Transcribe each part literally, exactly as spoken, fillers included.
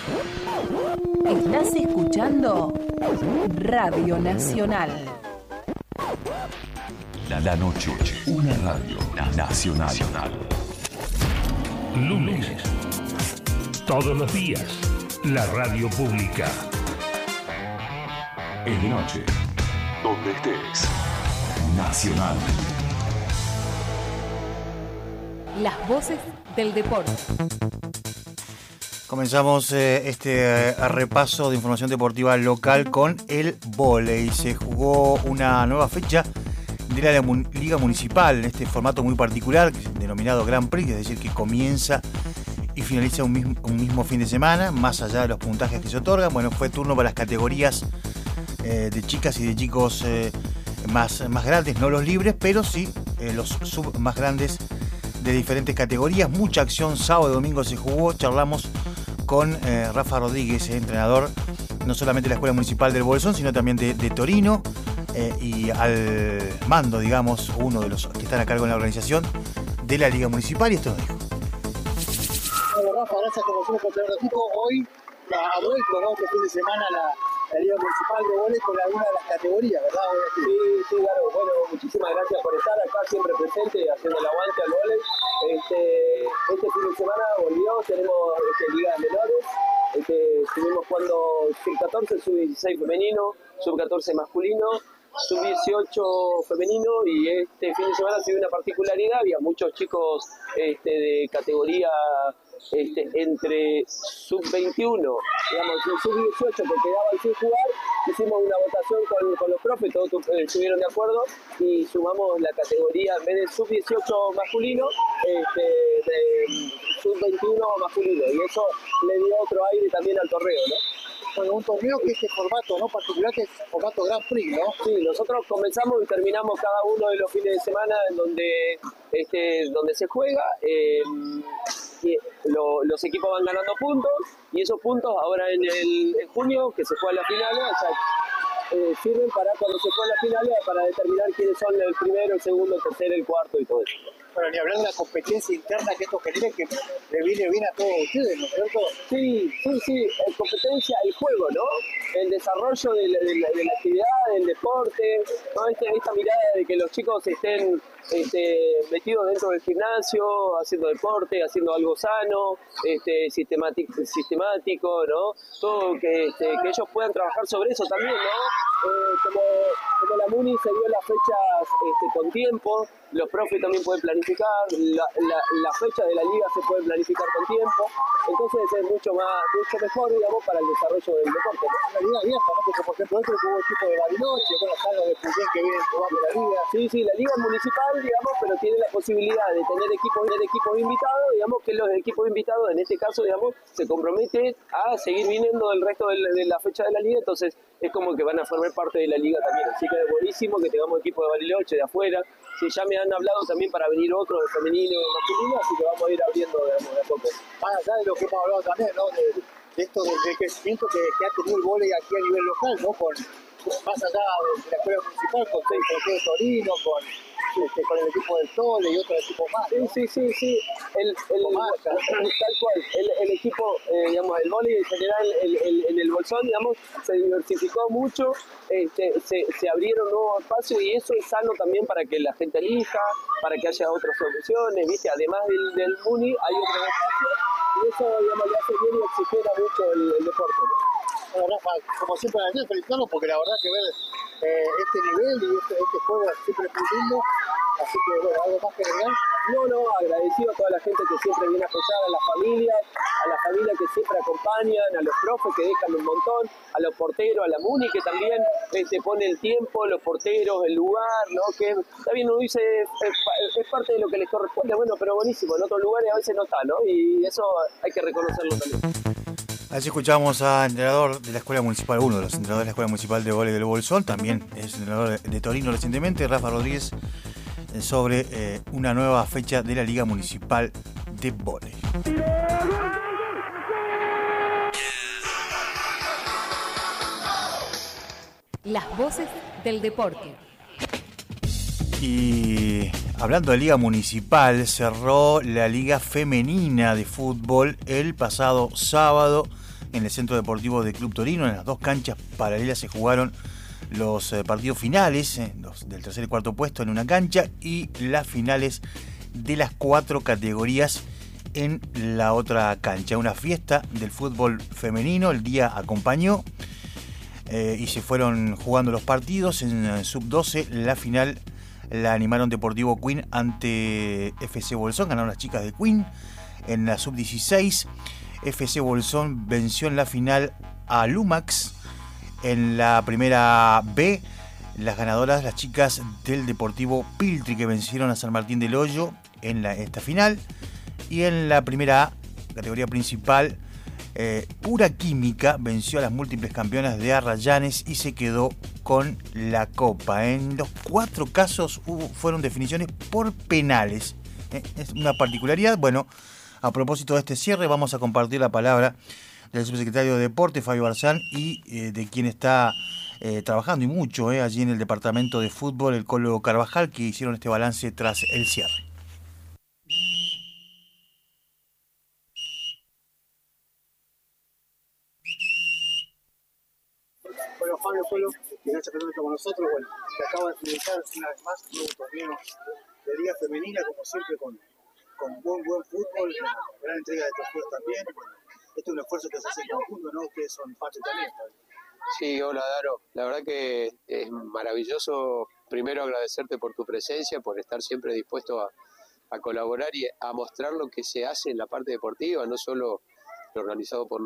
Estás escuchando Radio Nacional. La, la noche, una radio nacional. Lunes, todos los días, la radio pública. Es de noche, donde estés, Nacional. Las voces del deporte. Comenzamos eh, este eh, repaso de información deportiva local con el vóley. Se jugó una nueva fecha de la Liga Municipal en este formato muy particular, denominado Grand Prix, es decir, que comienza y finaliza un mismo, un mismo fin de semana, más allá de los puntajes que se otorgan. Bueno, fue turno para las categorías eh, de chicas y de chicos eh, más, más grandes, no los libres, pero sí eh, los sub más grandes de diferentes categorías. Mucha acción, sábado y domingo se jugó. Charlamos con eh, Rafa Rodríguez, eh, entrenador no solamente de la Escuela Municipal del Bolsón, sino también de, de Torino, eh, y al mando, digamos, uno de los que están a cargo en la organización de la Liga Municipal, y esto nos dijo. Hola Rafa, gracias como siempre por tener equipo. Hoy ha vuelto, ¿no?, este fin de semana la, la Liga Municipal de Vóley con alguna de las categorías, ¿verdad? Sí, sí, claro. Bueno, muchísimas gracias por estar acá siempre presente, haciendo el aguante al vóley. Este, este fin de semana volvió, tenemos este, ligas menores. Este, estuvimos jugando sub catorce, sub dieciséis femenino, sub catorce masculino, sub dieciocho femenino, y este fin de semana ha sido una particularidad. Había muchos chicos este, de categoría este, entre sub veintiuno, digamos, y sub dieciocho que quedaban sin jugar. Hicimos una votación con, con los profes, todos eh, estuvieron de acuerdo y sumamos la categoría, en vez de sub dieciocho masculino, este, de sub veintiuno masculino, y eso le dio otro aire también al torneo, ¿no? Bueno, un torneo que este formato, ¿no?, particular, que es formato Grand Prix, ¿no? Sí, nosotros comenzamos y terminamos cada uno de los fines de semana en donde, este, donde se juega. Eh, y lo, los equipos van ganando puntos, y esos puntos ahora en, el, en junio, que se juega la final, o sea, eh, sirven para cuando se juega la final, para determinar quiénes son el primero, el segundo, el tercero, el cuarto y todo eso. Bueno, ni hablar de la competencia interna que esto genera, que le viene bien a todos ustedes, ¿no es cierto? Sí, sí, sí, es competencia y juego, ¿no? El desarrollo de la, de la, de la actividad, del deporte, ¿no? Este, esta mirada de que los chicos estén este, metidos dentro del gimnasio, haciendo deporte, haciendo algo sano, este, sistemático, sistemático, ¿no? Todo que, este, que ellos puedan trabajar sobre eso también, ¿no? Eh, como, como la MUNI se dio las fechas este, con tiempo, los profes también pueden planificar, la, la, la fecha de la liga se puede planificar con tiempo, entonces es mucho más, mucho mejor, digamos, para el desarrollo del deporte, ¿no? Una liga abierta, ¿no? Porque, por ejemplo, otro que hubo equipo de Bariloche, bueno, están los de Puyén que vienen jugando la liga. Sí, sí, la liga municipal, digamos, pero tiene la posibilidad de tener equipos, tener equipos invitados, digamos, que los equipos invitados, en este caso, digamos, se comprometen a seguir viniendo el resto de la, de la fecha de la liga, entonces es como que van a formar parte de la liga también, así que es buenísimo que tengamos equipos de Bariloche, de afuera. Sí, ya me han hablado también para venir otros de femenino y masculino, así que vamos a ir abriendo, digamos, de a poco. Más allá de lo que hemos hablado también, ¿no?, de, de esto del de crecimiento que, que ha tenido el vóley aquí a nivel local, ¿no?, con, más allá de la escuela municipal, con el Torino, con, este, con el equipo del Tole y otros equipos más, ¿no? Sí, sí, sí, sí. El, el, marca, el, tal cual, el, el equipo, eh, digamos, el vóley en general el, el, en el Bolsón, digamos, se diversificó mucho, este, se, se abrieron nuevos espacios, y eso es sano también para que la gente elija, para que haya otras soluciones, ¿viste? Además del, del MUNI hay otros espacios, y eso, digamos, le hace bien y oxigena mucho el, el deporte, ¿no? Bueno, Rafa, como siempre, ayer felicitarlo, porque la verdad que ver eh, este nivel y este, este juego siempre es muy lindo. Así que, bueno, algo más que agregar. No, no, agradecido a toda la gente que siempre viene a apoyar, a las familias, a las familias que siempre acompañan, a los profes que dejan un montón, a los porteros, a la MUNI que también este, pone el tiempo, los porteros, el lugar, ¿no? Que está bien, uno dice, es, es parte de lo que les corresponde, bueno, pero buenísimo, en otros lugares a veces no está, ¿no? Y eso hay que reconocerlo también. Así escuchamos al entrenador de la Escuela Municipal, uno de los entrenadores de la Escuela Municipal de Vóley del Bolsón, también es entrenador de Torino recientemente, Rafa Rodríguez, sobre eh, una nueva fecha de la Liga Municipal de Vóley. Las voces del deporte. Y hablando de Liga Municipal, cerró la Liga Femenina de Fútbol el pasado sábado en el Centro Deportivo de Club Torino. En las dos canchas paralelas se jugaron los eh, partidos finales, eh, los del tercer y cuarto puesto en una cancha, y las finales de las cuatro categorías en la otra cancha. Una fiesta del fútbol femenino, el día acompañó eh, y se fueron jugando los partidos. En sub doce la final la animaron Deportivo Queen ante F C Bolsón, ganaron las chicas de Queen. En la sub dieciséis F C Bolsón venció en la final a Lumax. En la primera B, las ganadoras, las chicas del Deportivo Piltri, que vencieron a San Martín del Hoyo en la, esta final. Y en la primera A, categoría principal, eh, Pura Química venció a las múltiples campeonas de Arrayanes y se quedó con la copa. En los cuatro casos hubo, fueron definiciones por penales. Eh, es una particularidad. Bueno, a propósito de este cierre, vamos a compartir la palabra del subsecretario de Deporte, Fabio Barzán, y eh, de quien está eh, trabajando y mucho eh, allí en el departamento de fútbol, el Colo Carvajal, que hicieron este balance tras el cierre. Bueno, Fabio Colo, gracias por estar con nosotros. Bueno, que acaba de finalizar una vez más un torneo de Liga Femenina, como siempre, con, con buen, buen fútbol, una gran entrega de trofeos también. Bueno, este es un esfuerzo que se hace en conjunto, ¿no? Ustedes son parte también, Fabio. Sí, hola Daro. La verdad que es maravilloso, primero agradecerte por tu presencia, por estar siempre dispuesto a, a colaborar y a mostrar lo que se hace en la parte deportiva, no solo lo organizado por,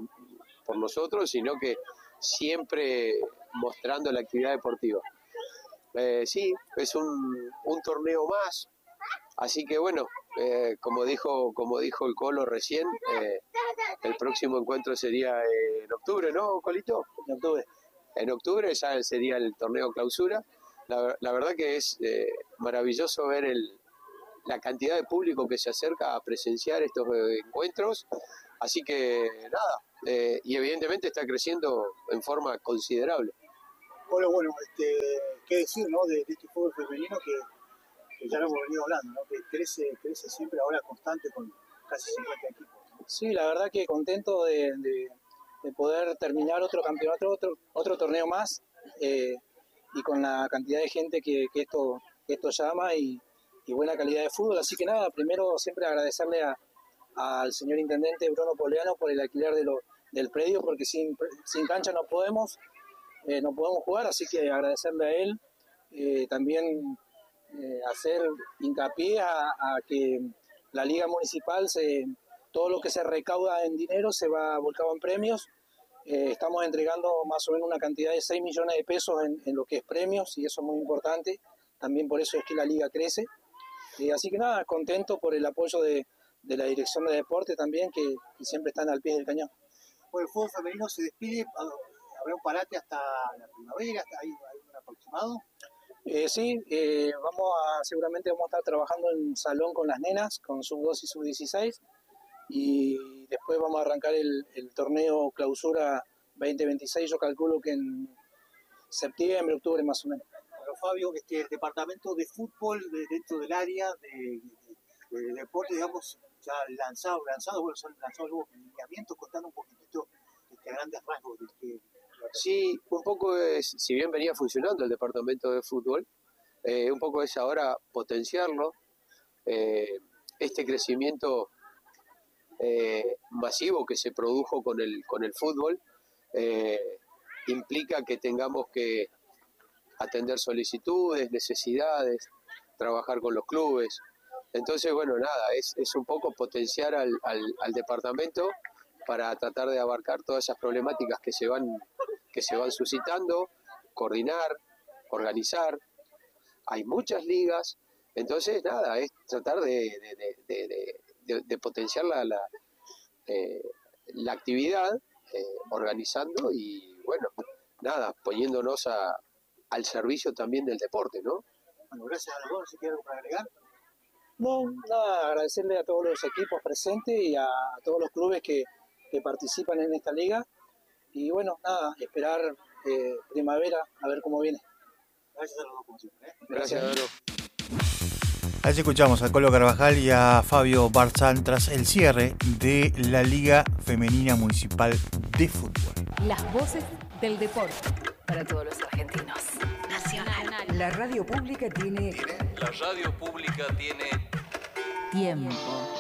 por nosotros, sino que siempre mostrando la actividad deportiva. Eh, sí, es un, un torneo más, así que bueno, eh, como dijo como dijo el Colo recién, eh, el próximo encuentro sería eh, en octubre, ¿no, Colito? En octubre. En octubre ya sería el torneo clausura. La, la verdad que es eh, maravilloso ver el, la cantidad de público que se acerca a presenciar estos eh, encuentros, así que nada, eh, y evidentemente está creciendo en forma considerable. Bueno, bueno, este, qué decir, ¿no? De, de este fútbol femenino que, que ya lo hemos venido hablando, ¿no? Que crece, crece siempre ahora constante con casi cincuenta equipos. Sí, la verdad que contento de, de, de poder terminar otro campeonato, otro, otro torneo más, eh, y con la cantidad de gente que, que, esto, que esto llama y, y buena calidad de fútbol. Así que nada, primero siempre agradecerle a, al señor intendente Bruno Poleano por el alquiler de lo, del predio, porque sin, sin cancha no podemos, eh, no podemos jugar, así que agradecerle a él, eh, también eh, hacer hincapié a, a que la Liga Municipal, se, todo lo que se recauda en dinero se va volcado en premios. Eh, estamos entregando más o menos una cantidad de seis millones de pesos en, en lo que es premios, y eso es muy importante, también por eso es que la Liga crece. Eh, así que nada, contento por el apoyo de, de la Dirección de Deporte también, que, que siempre están al pie del cañón. Bueno, el fútbol femenino se despide, habrá un parate hasta la primavera, hasta ahí hay un aproximado. Eh, sí, eh, vamos a, seguramente vamos a estar trabajando en salón con las nenas, con sub doce y sub dieciséis, y después vamos a arrancar el, el torneo clausura veinte veintiséis, yo calculo que en septiembre, octubre más o menos. Bueno, Fabio, este, el departamento de fútbol de, dentro del área de, de, de deporte, digamos, ya lanzado, lanzado, bueno, son lanzados luego lineamientos, contando un poquitito este, a grandes rasgos. De que, Sí, un poco es, si bien venía funcionando el departamento de fútbol, eh, un poco es ahora potenciarlo, eh, este crecimiento eh, masivo que se produjo con el, con el fútbol, eh, implica que tengamos que atender solicitudes, necesidades, trabajar con los clubes. Entonces, bueno, nada, es, es un poco potenciar al, al, al departamento para tratar de abarcar todas esas problemáticas que se van, que se van suscitando, coordinar, organizar. Hay muchas ligas, entonces nada, es tratar de, de, de, de, de, de potenciar la, la, eh, la actividad, eh, organizando y bueno, nada, poniéndonos a, al servicio también del deporte, ¿no? Bueno, gracias a los dos, si quieren algo para agregar. No, nada, agradecerle a todos los equipos presentes y a, a todos los clubes que, que participan en esta liga. Y bueno, nada, esperar eh, primavera a ver cómo viene. Gracias a los dos, como siempre. ¿eh? Gracias, Daro. Ahí escuchamos a Colo Carvajal y a Fabio Barzán tras el cierre de la Liga Femenina Municipal de Fútbol. Las voces del deporte. Para todos los argentinos. Nacional. La radio pública tiene... La radio pública tiene... tiempo.